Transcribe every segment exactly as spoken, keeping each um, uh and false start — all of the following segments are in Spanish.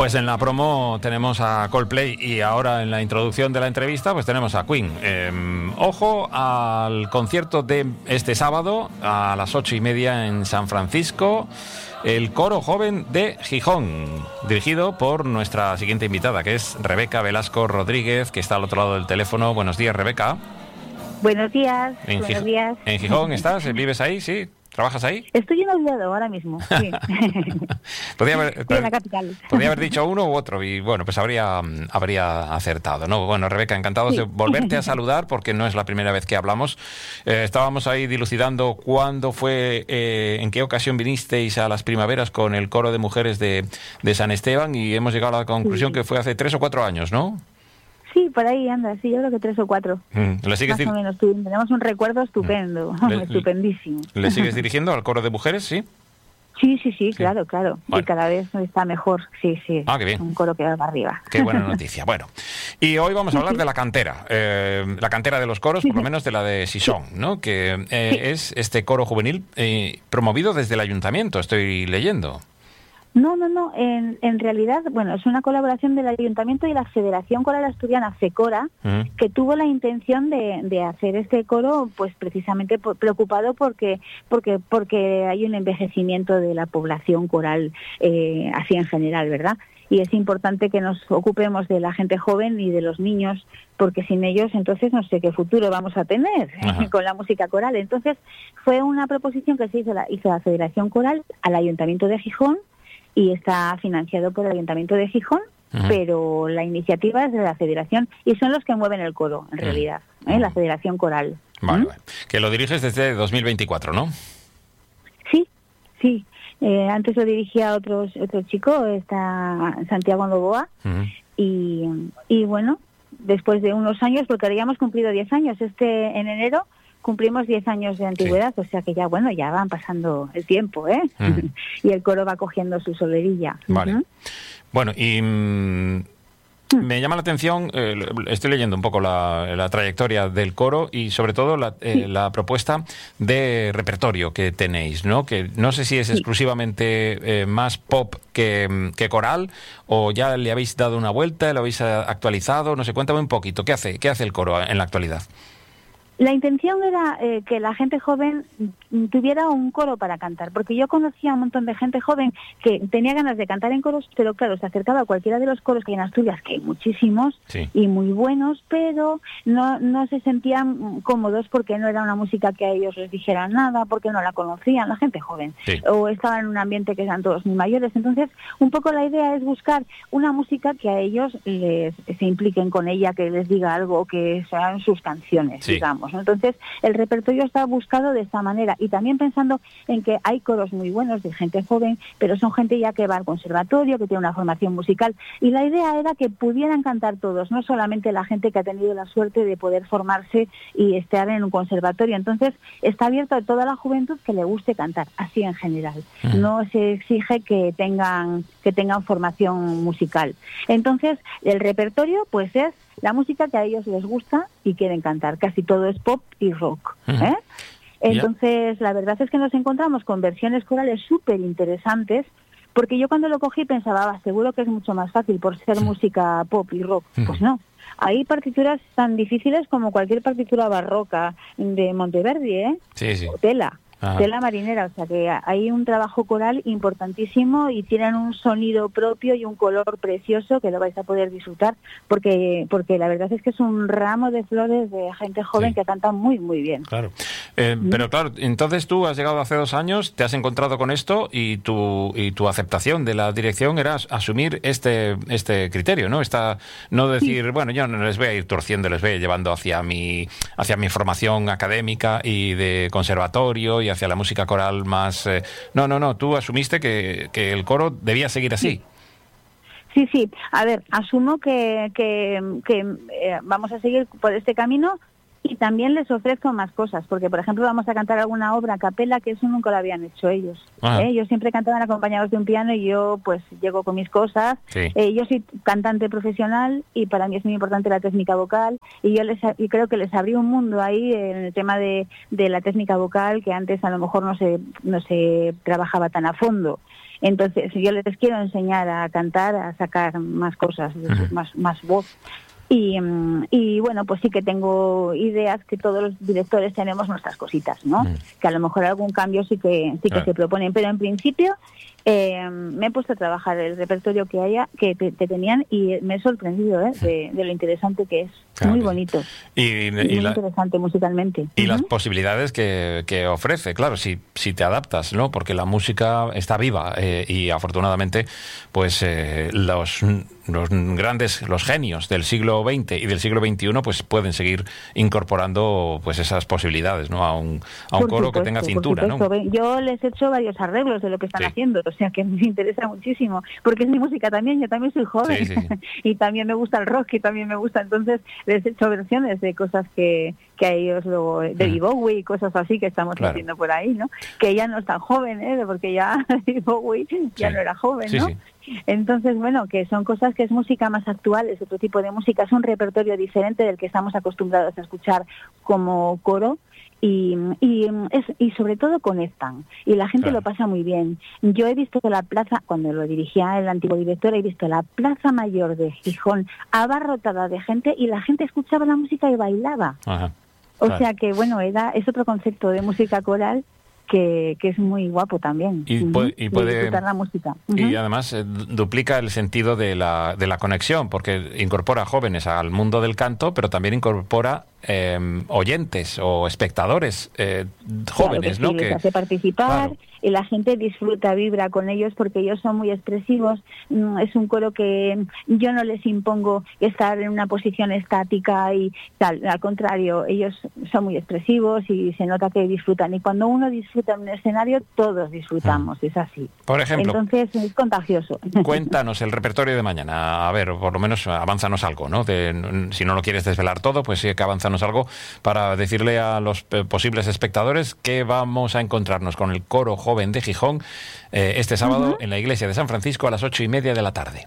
Pues en la promo tenemos a Coldplay y ahora en la introducción de la entrevista pues tenemos a Queen. Eh, ojo al concierto de este sábado a las ocho y media en San Francisco, el Coro Joven de Gijón, dirigido por nuestra siguiente invitada, que es Rebeca Velasco Rodríguez, que está al otro lado del teléfono. Buenos días, Rebeca. Buenos días. En buenos Gijón, días. ¿En Gijón estás? ¿Vives ahí? ¿Sí? ¿Trabajas ahí? Estoy en Oviedo ahora mismo, sí. podría, haber, sí, en la capital. podría haber dicho uno u otro y bueno, pues habría, habría acertado, ¿no? Bueno, Rebeca, encantados sí. de volverte a saludar porque no es la primera vez que hablamos. Eh, estábamos ahí dilucidando cuándo fue, eh, en qué ocasión vinisteis a las primaveras con el coro de mujeres de, de San Esteban y hemos llegado a la conclusión sí. que fue hace tres o cuatro años, ¿no? Sí, por ahí anda, sí, yo creo que tres o cuatro. Mm, ¿le sigues Más o menos, tenemos un recuerdo estupendo, le, estupendísimo. ¿Le sigues dirigiendo al coro de mujeres, sí? Sí, sí, sí, claro, claro. Bueno. Y cada vez está mejor, sí, sí. Ah, qué bien. Un coro que va para arriba. Qué buena noticia. Bueno, y hoy vamos a hablar de la cantera, eh, la cantera de los coros, por lo menos de la de Sison, ¿no? Que eh, sí. es este coro juvenil eh, promovido desde el ayuntamiento, estoy leyendo. No, no, no. En, en realidad, bueno, es una colaboración del Ayuntamiento y la Federación Coral Asturiana, FECORA, uh-huh. que tuvo la intención de, de hacer este coro, pues precisamente por, preocupado porque, porque, porque hay un envejecimiento de la población coral, eh, así en general, ¿verdad? Y es importante que nos ocupemos de la gente joven y de los niños, porque sin ellos, entonces, no sé qué futuro vamos a tener uh-huh. con la música coral. Entonces, fue una proposición que se hizo la, hizo la Federación Coral al Ayuntamiento de Gijón, y está financiado por el Ayuntamiento de Gijón, uh-huh. pero la iniciativa es de la Federación y son los que mueven el coro, en uh-huh. realidad, ¿eh? La Federación Coral. Vale, ¿Mm? vale. Que lo diriges desde dos mil veinticuatro, ¿no? Sí, sí. Eh, antes lo dirigía otro, otro chico, está Santiago Novoa, uh-huh. y, y bueno, después de unos años, porque habíamos cumplido diez años, este en enero, cumplimos diez años de antigüedad, sí. o sea que ya, bueno, ya van pasando el tiempo, ¿eh? Uh-huh. Y el coro va cogiendo su solerilla. Vale. Uh-huh. Bueno, y mmm, me llama la atención, eh, estoy leyendo un poco la, la trayectoria del coro y sobre todo la, eh, sí. la propuesta de repertorio que tenéis, ¿no? Que no sé si es sí. exclusivamente eh, más pop que, que coral o ya le habéis dado una vuelta, lo habéis actualizado, no sé, cuéntame un poquito, ¿qué hace, qué hace el coro en la actualidad? La intención era eh, que la gente joven tuviera un coro para cantar, porque yo conocía a un montón de gente joven que tenía ganas de cantar en coros, pero claro, se acercaba a cualquiera de los coros que hay en Asturias, que hay muchísimos sí. y muy buenos, pero no, no se sentían cómodos porque no era una música que a ellos les dijera nada, porque no la conocían, la gente joven, sí. o estaban en un ambiente que eran todos muy mayores. Entonces, un poco la idea es buscar una música que a ellos les se impliquen con ella, que les diga algo, que sean sus canciones, sí. digamos. Entonces, el repertorio está buscado de esta manera y también pensando en que hay coros muy buenos de gente joven, pero son gente ya que va al conservatorio, que tiene una formación musical y la idea era que pudieran cantar todos, no solamente la gente que ha tenido la suerte de poder formarse y estar en un conservatorio. Entonces, está abierto a toda la juventud que le guste cantar, así en general. Uh-huh. No se exige que tengan que tengan formación musical. Entonces, el repertorio pues es la música que a ellos les gusta y quieren cantar. Casi todo es pop y rock. ¿eh? Uh-huh. Entonces, yeah. la verdad es que nos encontramos con versiones corales súper interesantes, porque yo cuando lo cogí pensaba, ah, seguro que es mucho más fácil por ser sí. música pop y rock. Uh-huh. Pues no. Hay partituras tan difíciles como cualquier partitura barroca de Monteverdi, ¿eh? Sí, sí. O Tela. Ajá. Tela marinera, o sea que hay un trabajo coral importantísimo y tienen un sonido propio y un color precioso que lo vais a poder disfrutar porque porque la verdad es que es un ramo de flores de gente joven sí. que canta muy muy bien. Claro, eh, ¿Mm? Pero claro, entonces tú has llegado hace dos años, te has encontrado con esto y tu y tu aceptación de la dirección era asumir este este criterio, ¿no? Esta, no decir, sí. bueno, yo no les voy a ir torciendo, les voy llevando hacia mi hacia mi formación académica y de conservatorio y hacia la música coral más... Eh, no, no, no, tú asumiste que, que el coro debía seguir así. Sí, sí. A ver, asumo que, que, que eh, vamos a seguir por este camino y también les ofrezco más cosas, porque, por ejemplo, vamos a cantar alguna obra a capela que eso nunca lo habían hecho ellos. ¿eh? Ellos siempre cantaban acompañados de un piano y yo, pues, llego con mis cosas. Sí. Eh, yo soy cantante profesional y para mí es muy importante la técnica vocal y yo les y creo que les abrí un mundo ahí en el tema de, de la técnica vocal que antes a lo mejor no se, no se trabajaba tan a fondo. Entonces yo les quiero enseñar a cantar, a sacar más cosas, Uh-huh. más, más voz. Y, y bueno, pues sí que tengo ideas, que todos los directores tenemos nuestras cositas, ¿no? Mm. Que a lo mejor algún cambio sí que sí que Claro. se proponen, pero en principio eh, me he puesto a trabajar el repertorio que haya, que, te- que tenían, y me he sorprendido ¿eh? de, de lo interesante que es. Claro Muy que sí. bonito, Y, y y muy la- interesante musicalmente. Y las Ujú. posibilidades que, que ofrece, claro, si, si te adaptas, ¿no? Porque la música está viva eh, y afortunadamente, pues eh, los, los grandes, los genios del siglo veinte y del siglo veintiuno, pues pueden seguir incorporando pues esas posibilidades, ¿no? A un, a un Por coro que supuesto, tenga por cintura, ¿no? supuesto. Ve, yo les he hecho varios arreglos de lo que están Sí. haciendo, o sea que me interesa muchísimo, porque es mi música también, yo también soy joven, Sí, sí, sí. y también me gusta el rock, y también me gusta, entonces les he hecho versiones de cosas que, que a ellos luego, de David Bowie y cosas así que estamos Claro. haciendo por ahí, ¿no? Que ya no es tan joven, ¿eh? Porque ya David Bowie ya Sí. no era joven, Sí, ¿no? sí. Entonces, bueno, que son cosas que es música más actual, es otro tipo de música, es un repertorio diferente del que estamos acostumbrados a escuchar como coro, y, y, es, y sobre todo conectan, y la gente Claro. lo pasa muy bien. Yo he visto que la plaza, cuando lo dirigía el antiguo director, he visto la Plaza Mayor de Gijón abarrotada de gente, y la gente escuchaba la música y bailaba. Ajá. O Claro. sea que, bueno, era, es otro concepto de música coral que, que es muy guapo también. Y Ujú, puede- y de puede- disfrutar la música. Y Ujú. además eh, du- duplica el sentido de la, de la conexión, porque incorpora jóvenes al mundo del canto, pero también incorpora eh, oyentes o espectadores eh, jóvenes, Claro ¿no? que sí, les hace participar, claro. y la gente disfruta, vibra con ellos, porque ellos son muy expresivos. Mm, Es un coro que yo no les impongo estar en una posición estática y tal, al contrario, ellos son muy expresivos y se nota que disfrutan. Y cuando uno disfruta en un escenario, todos disfrutamos, es así. Por ejemplo, Entonces es contagioso. cuéntanos el repertorio de mañana. A ver, por lo menos avánzanos algo, ¿no? De- si no lo quieres desvelar todo, pues sí que avánzanos algo para decirle a los eh, posibles espectadores que vamos a encontrarnos con el Coro Joven de Gijón eh, este sábado Ujú. en la iglesia de San Francisco a las ocho y media de la tarde.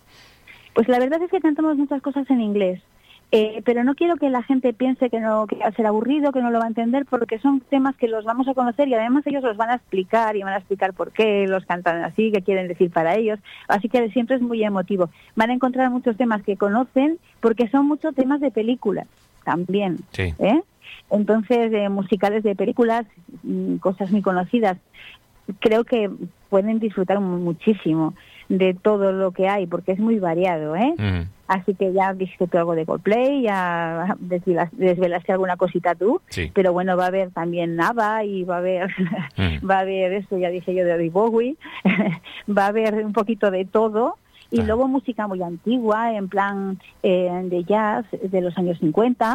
Pues la verdad es que cantamos muchas cosas en inglés, eh, pero no quiero que la gente piense que no, que va a ser aburrido, que no lo va a entender, porque son temas que los vamos a conocer, y además ellos los van a explicar y van a explicar por qué los cantan así, qué quieren decir para ellos, así que siempre es muy emotivo. Van a encontrar muchos temas que conocen, porque son muchos temas de películas también, Sí. ¿eh? Entonces, eh, musicales de películas, mm, cosas muy conocidas. Creo que pueden disfrutar mu- muchísimo de todo lo que hay, porque es muy variado, ¿eh? Mm. Así que ya dijiste tú algo de Coldplay, ya desvelas- desvelaste alguna cosita tú, Sí. pero bueno, va a haber también ABBA, y va a haber, Mm. va a haber esto, ya dije yo, de David Bowie, va a haber un poquito de todo, y Ah. luego música muy antigua, en plan eh, de jazz de los años cincuenta,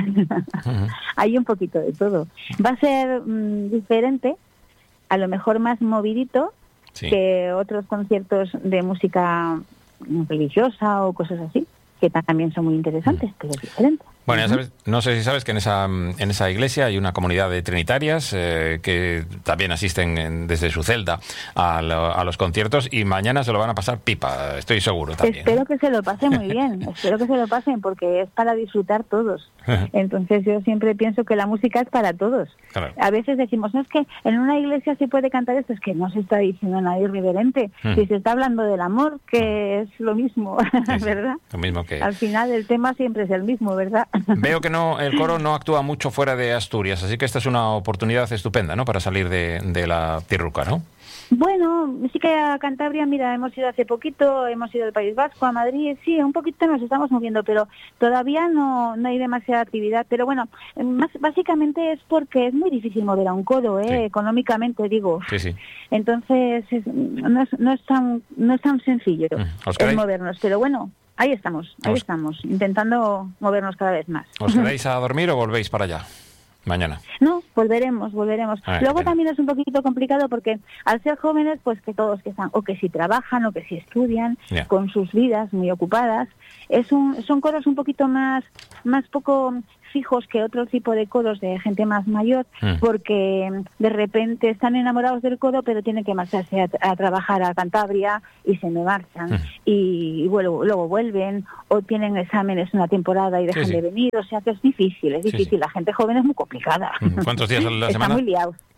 Ujú. hay un poquito de todo. Va a ser mm, diferente, a lo mejor más movidito, Sí. que otros conciertos de música religiosa o cosas así, que también son muy interesantes, pero es diferente. Bueno, ya Ujú. sabes, no sé si sabes que en esa, en esa iglesia hay una comunidad de trinitarias eh, que también asisten en- desde su celda a, lo- a los conciertos, y mañana se lo van a pasar pipa, estoy seguro también. Espero que se lo pasen muy bien, espero que se lo pasen, porque es para disfrutar todos. Entonces yo siempre pienso que la música es para todos. Claro. A veces decimos, no, es que en una iglesia se puede cantar esto, es que no se está diciendo nada irreverente, Mm. si se está hablando del amor, que es lo mismo, Sí, sí, ¿verdad? lo mismo que... Al final el tema siempre es el mismo, ¿verdad? Veo que no, el coro no actúa mucho fuera de Asturias, así que esta es una oportunidad estupenda, ¿no? Para salir de, de la tierruca, ¿no? Bueno, sí que a Cantabria, mira, hemos ido hace poquito, hemos ido al País Vasco, a Madrid, sí, un poquito nos estamos moviendo, pero todavía no, no hay demasiada actividad. Pero bueno, más básicamente es porque es muy difícil mover a un coro, ¿eh? Sí. Económicamente, digo. Sí, sí. Entonces, es- no, es, no, es tan, no es tan sencillo Mm. ¿Os el quedáis- movernos, pero bueno, ahí estamos, ahí Os- estamos, intentando movernos cada vez más. ¿Os quedáis a dormir o volvéis para allá mañana? No, volveremos, volveremos. Ah, qué Luego pena. también es un poquito complicado porque al ser jóvenes, pues que todos que están, o que si trabajan, o que si estudian, Ya. con sus vidas muy ocupadas, es un, son coros un poquito más, más poco fijos que otro tipo de coros de gente más mayor, Mm. porque de repente están enamorados del coro, pero tienen que marcharse a, a trabajar a Cantabria y se me marchan, Mm. y, y luego, luego vuelven, o tienen exámenes una temporada y dejan sí. de venir, o sea que es difícil, es Sí, difícil, sí. la gente joven es muy complicada. Mm. ¿Cuántos días a la Está semana? muy liado.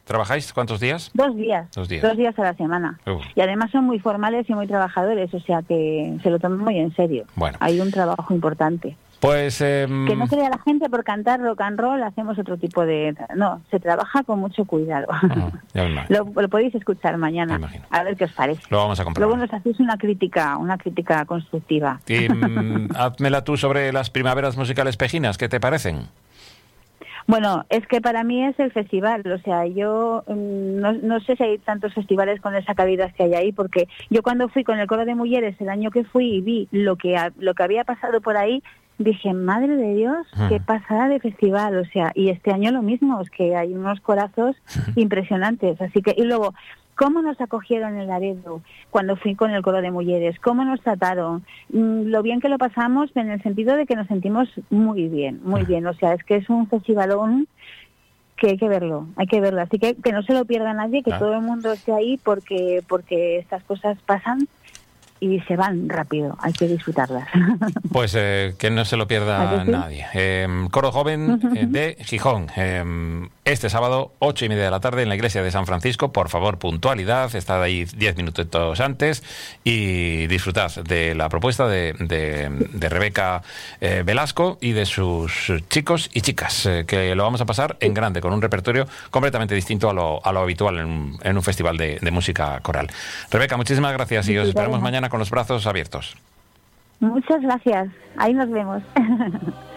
¿Trabajáis cuántos días? Dos días. Dos días. Dos días a la semana. Uh. Y además son muy formales y muy trabajadores, o sea que se lo toman muy en serio. Bueno. Hay un trabajo importante. Pues... Eh, que no crea la gente por cantar rock and roll, hacemos otro tipo de... No, se trabaja con mucho cuidado. Uh, ya me lo, lo podéis escuchar mañana, a ver qué os parece. Lo vamos a comprobar. Luego nos hacéis una crítica, una crítica constructiva. Y mm, házmela tú sobre las primaveras musicales pejinas, ¿qué te parecen? Bueno, es que para mí es el festival, o sea, yo mmm, no, no sé si hay tantos festivales con esa calidad que hay ahí, porque yo cuando fui con el coro de mujeres el año que fui y vi lo que, a, lo que había pasado por ahí, dije, madre de Dios, qué pasada de festival, o sea, y este año lo mismo, es que hay unos corazos impresionantes, así que, y luego, ¿cómo nos acogieron en Laredo cuando fui con el coro de mujeres? ¿Cómo nos trataron? Mm, lo bien que lo pasamos en el sentido de que nos sentimos muy bien, muy bien, o sea, es que es un festivalón que hay que verlo, hay que verlo, así que que no se lo pierda nadie, que ah. todo el mundo esté ahí porque porque estas cosas pasan y se van rápido, hay que disfrutarlas. Pues eh, que no se lo pierda sí? nadie. Eh, Coro Joven eh, de Gijón, eh, este sábado, ocho y media de la tarde, en la iglesia de San Francisco. Por favor, puntualidad, estad ahí diez minutos antes y disfrutad de la propuesta de, de, de Rebeca eh, Velasco y de sus chicos y chicas, eh, que lo vamos a pasar en grande, con un repertorio completamente distinto a lo, a lo habitual en un, en un festival de, de música coral. Rebeca, muchísimas gracias y os esperamos mañana con los brazos abiertos. Muchas gracias. Ahí nos vemos.